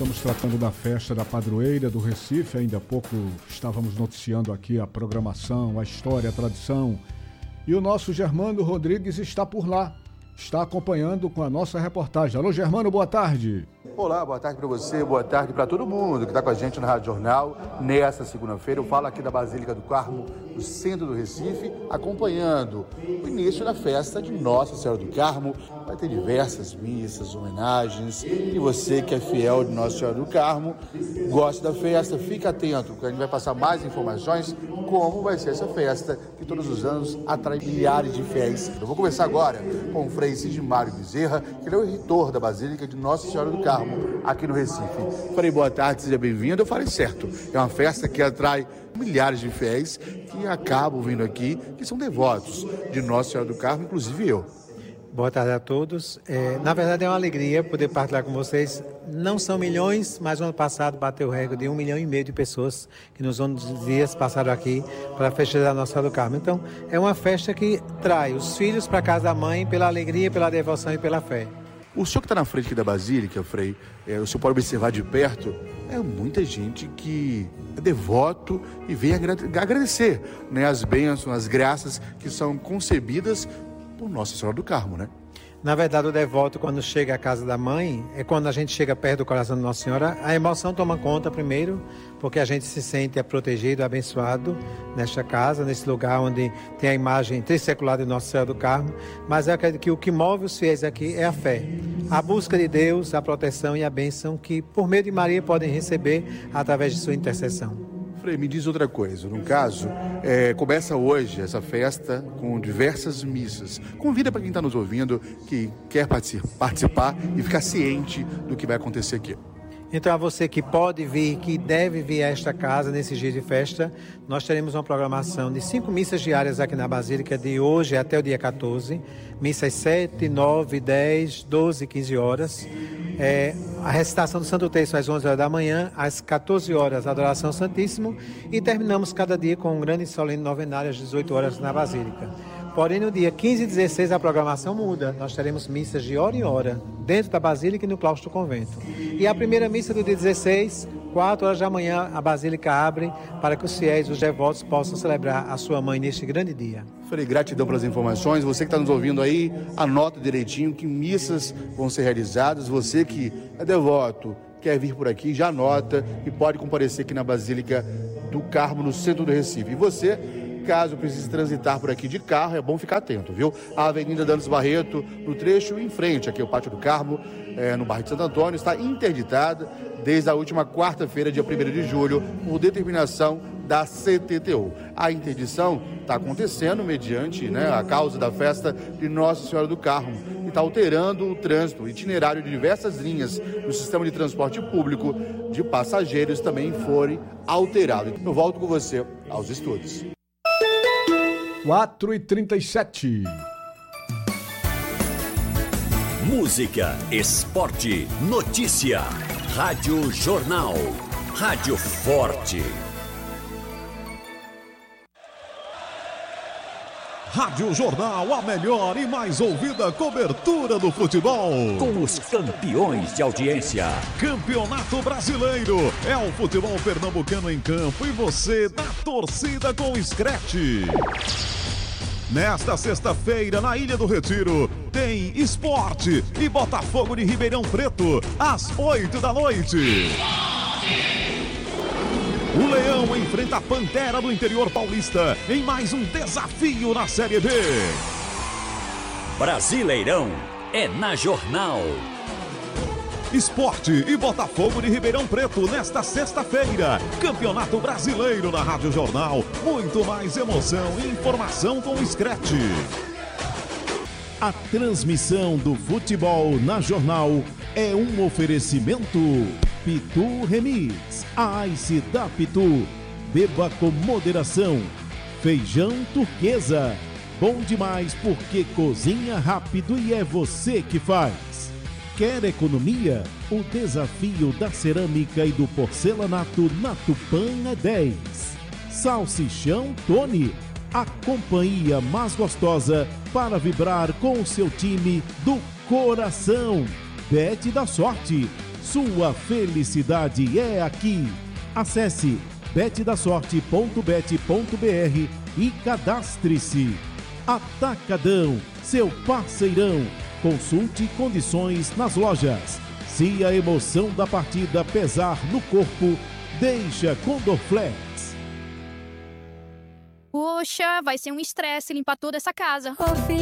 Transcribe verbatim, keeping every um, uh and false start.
Estamos tratando da festa da padroeira do Recife. Ainda há pouco estávamos noticiando aqui a programação, a história, a tradição. E o nosso Germano Rodrigues está por lá, está acompanhando com a nossa reportagem. Alô, Germano, boa tarde. Olá, boa tarde para você, boa tarde para todo mundo que está com a gente na Rádio Jornal. Nessa segunda-feira eu falo aqui da Basílica do Carmo, no centro do Recife, acompanhando o início da festa de Nossa Senhora do Carmo. Vai ter diversas missas, homenagens, e você que é fiel de Nossa Senhora do Carmo, gosta da festa, fica atento, porque a gente vai passar mais informações como vai ser essa festa, que todos os anos atrai milhares de fiéis. Eu vou começar agora com o Frei Sigimário Bezerra, que ele é o reitor da Basílica de Nossa Senhora do Carmo, aqui no Recife. Frei, boa tarde, seja bem-vindo. Eu falei certo, é uma festa que atrai milhares de fiéis que acabam vindo aqui, que são devotos de Nossa Senhora do Carmo, inclusive eu. Boa tarde a todos. É, na verdade é uma alegria poder partilhar com vocês. Não são milhões, mas o ano passado bateu o recorde de um milhão e meio de pessoas que nos onze dias passaram aqui para a festa da Nossa Senhora do Carmo. Então é uma festa que traz os filhos para a casa da mãe pela alegria, pela devoção e pela fé. O senhor que está na frente aqui da Basílica, Frei, é, o senhor pode observar de perto, é muita gente que é devoto e vem agradecer, né, as bênçãos, as graças que são concebidas por Nossa Senhora do Carmo, né? Na verdade, o devoto, quando chega à casa da mãe, é quando a gente chega perto do coração de Nossa Senhora, a emoção toma conta primeiro, porque a gente se sente protegido, abençoado nesta casa, nesse lugar onde tem a imagem trissecular de Nossa Senhora do Carmo. Mas eu acredito que o que move os fiéis aqui é a fé, a busca de Deus, a proteção e a bênção que, por meio de Maria, podem receber através de sua intercessão. Frei, me diz outra coisa. No caso, é, começa hoje essa festa com diversas missas. Convida para quem está nos ouvindo, que quer participar e ficar ciente do que vai acontecer aqui. Então, a você que pode vir, que deve vir a esta casa nesses dias de festa, nós teremos uma programação de cinco missas diárias aqui na Basílica, de hoje até o dia quatorze. Missas sete, nove, dez, doze e quinze horas. É, a recitação do Santo Terço às onze horas da manhã, às quatorze horas a adoração ao Santíssimo, e terminamos cada dia com um grande e solene novenário às dezoito horas na Basílica. Porém, no dia quinze e dezesseis a programação muda. Nós teremos missas de hora em hora, dentro da Basílica e no claustro do convento. E a primeira missa do dia dezesseis, quatro horas da manhã, a Basílica abre para que os fiéis, os devotos, possam celebrar a sua mãe neste grande dia. Frei, gratidão pelas informações. Você que está nos ouvindo aí, anota direitinho que missas vão ser realizadas. Você que é devoto, quer vir por aqui, já anota e pode comparecer aqui na Basílica do Carmo, no centro do Recife. E você, caso precise transitar por aqui de carro, é bom ficar atento, viu? A Avenida Dantas Barreto, no trecho em frente aqui ao Pátio do Carmo, é, no bairro de Santo Antônio, está interditada desde a última quarta-feira, dia primeiro de julho, por determinação da C T T U. A interdição está acontecendo mediante, né, a causa da festa de Nossa Senhora do Carmo e está alterando o trânsito, o itinerário de diversas linhas do sistema de transporte público de passageiros também forem alterados. Eu volto com você aos estudos. quatro e trinta e sete. Música, esporte, notícia. Rádio Jornal. Rádio Forte. Rádio Jornal, a melhor e mais ouvida cobertura do futebol. Com os campeões de audiência. Campeonato Brasileiro. É o futebol pernambucano em campo e você na torcida com o Scratch. Nesta sexta-feira, na Ilha do Retiro, tem Esporte e Botafogo de Ribeirão Preto, às oito da noite. O Leão enfrenta a Pantera do interior paulista em mais um desafio na Série B. Brasileirão é na Jornal. Esporte e Botafogo de Ribeirão Preto nesta sexta-feira. Campeonato Brasileiro na Rádio Jornal. Muito mais emoção e informação com o Scratch. A transmissão do futebol na Jornal é um oferecimento Pitu Remix, a Ice da Pitu. Beba com moderação. Feijão Turquesa. Bom demais porque cozinha rápido e é você que faz. Quer economia? O desafio da cerâmica e do porcelanato na Tupã é dez. Salsichão Tony, a companhia mais gostosa para vibrar com o seu time do coração. Bet da sorte. Sua felicidade é aqui. Acesse bet da sorte ponto bet ponto br e cadastre-se. Atacadão, seu parceirão. Consulte condições nas lojas. Se a emoção da partida pesar no corpo, deixa com Dorflex. Poxa, vai ser um estresse limpar toda essa casa.